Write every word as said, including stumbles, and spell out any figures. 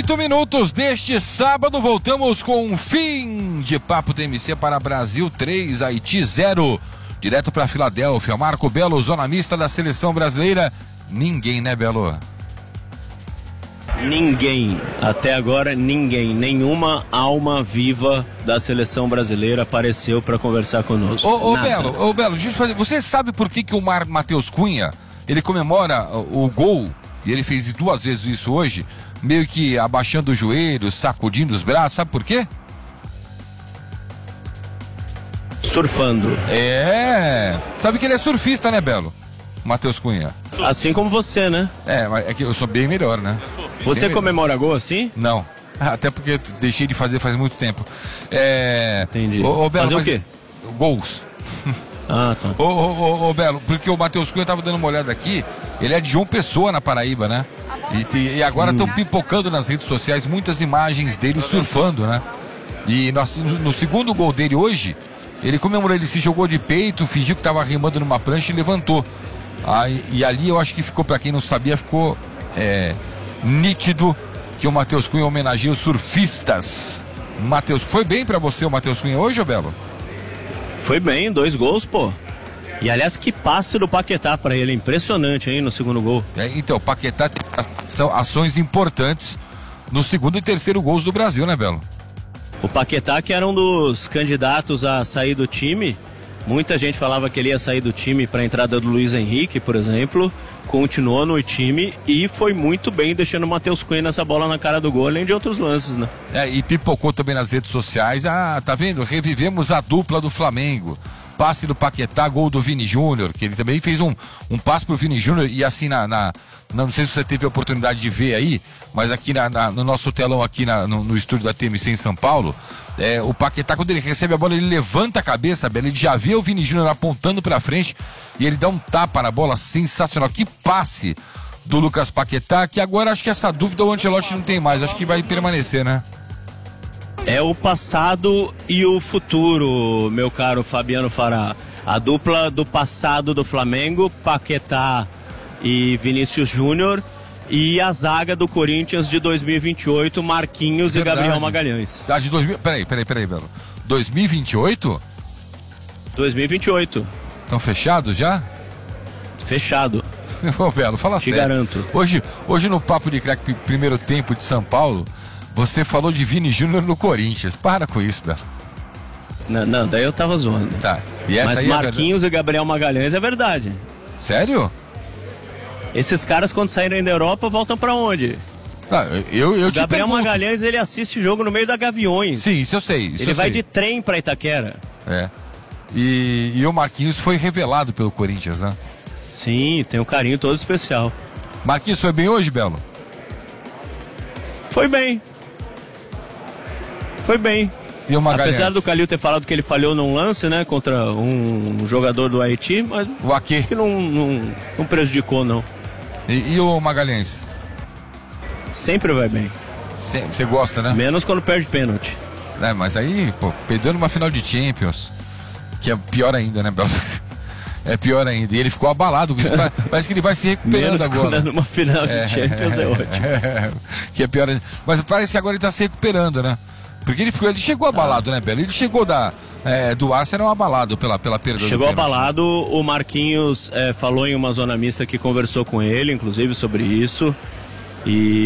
Oito minutos deste sábado, voltamos com um fim de Papo T M C para Brasil três, Haiti zero. Direto para Filadélfia, Marco Belo, zona mista da seleção brasileira. Ninguém, né, Belo? Ninguém, até agora ninguém, nenhuma alma viva da seleção brasileira apareceu para conversar conosco. Ô, ô Belo, ô Belo, deixa eu te fazer, você sabe por que que o Mar Matheus Cunha, ele comemora o, o gol, e ele fez duas vezes isso hoje, meio que abaixando os joelhos, sacudindo os braços, sabe por quê? Surfando. É, sabe que ele é surfista, né, Belo? Matheus Cunha. Assim como você, né? É, mas é que eu sou bem melhor, né? Você bem comemora gol assim? Não. Até porque eu deixei de fazer faz muito tempo. É... Entendi. Ô, ô, Belo, fazer mas... o quê? Gols. Ah, tá. Ô, ô, ô, ô, Belo, porque o Matheus Cunha tava dando uma olhada aqui, ele é de João Pessoa, na Paraíba, né? E, te, e agora estão hum. pipocando nas redes sociais muitas imagens dele surfando, né? E nós, no, no segundo gol dele hoje, ele comemorou, ele se jogou de peito, fingiu que tava remando numa prancha e levantou. Ah, e, e ali eu acho que ficou, pra quem não sabia, ficou é, nítido que o Matheus Cunha homenageia os surfistas. Matheus, foi bem pra você o Matheus Cunha hoje, ô Belo? Foi bem, dois gols, pô. E aliás, que passe do Paquetá pra ele, impressionante, hein, no segundo gol. É, então, o Paquetá tem ações importantes no segundo e terceiro gols do Brasil, né, Belo? O Paquetá, que era um dos candidatos a sair do time, muita gente falava que ele ia sair do time para a entrada do Luiz Henrique, por exemplo, continuou no time e foi muito bem deixando o Matheus Cunha nessa bola na cara do gol, além de outros lances, né? É, e pipocou também nas redes sociais, ah, tá vendo? Revivemos a dupla do Flamengo. Passe do Paquetá, gol do Vini Júnior, que ele também fez um, um passe pro Vini Júnior e assim na, na... Não sei se você teve a oportunidade de ver aí, mas aqui na, na, no nosso telão aqui na, no, no estúdio da T M C em São Paulo, é, o Paquetá, quando ele recebe a bola, ele levanta a cabeça, Bela, ele já vê o Vini Júnior apontando pra frente e ele dá um tapa na bola sensacional. Que passe do Lucas Paquetá, que agora acho que essa dúvida o Ancelotti não tem mais, acho que vai permanecer, né? É o passado e o futuro, meu caro Fabiano Fará. A dupla do passado do Flamengo, Paquetá e Vinícius Júnior, e a zaga do Corinthians de dois mil e vinte e oito, Marquinhos Verdade. e Gabriel Magalhães. Tá, de dois mil... Peraí, peraí, peraí, Belo. dois mil e vinte e oito? dois mil e vinte e oito. Estão fechados já? Fechado. Ô, Belo, fala Te sério. garanto. Hoje, hoje no Papo de Crack primeiro tempo de São Paulo, você falou de Vini Júnior no Corinthians. Para com isso, Belo. Não, não, daí eu tava zoando. Tá. E essa Mas aí Marquinhos é e Gabriel Magalhães é verdade. Sério? Esses caras, quando saírem da Europa, voltam pra onde? Ah, eu, eu o te Gabriel pergunto. Magalhães, ele assiste jogo no meio da Gaviões. Sim, isso eu sei. Isso ele eu vai sei. de trem pra Itaquera. É. E, e o Marquinhos foi revelado pelo Corinthians, né? Sim, tem um carinho todo especial. Marquinhos foi bem hoje, Belo? Foi bem. Foi bem. E o Magalhães? Apesar do Calil ter falado que ele falhou num lance, né, contra um jogador do Haiti, mas o Aque? que não, não, não prejudicou, não. E, e o Magalhães? Sempre vai bem. Você gosta, né? Menos quando perde pênalti. É, mas aí, pô, perdendo uma final de Champions, que é pior ainda, né, Belo? É pior ainda. E ele ficou abalado com isso. Parece que ele vai se recuperando Menos agora. Menos numa final de é, Champions é, é ótimo. É, que é pior ainda. Mas parece que agora ele tá se recuperando, né? Porque ele, ficou, ele chegou abalado, ah. né, Belo? Ele chegou da, é, do Arsenal abalado pela, pela perda Chegou do pênalti. abalado, o Marquinhos é, falou em uma zona mista que conversou com ele, inclusive, sobre isso. E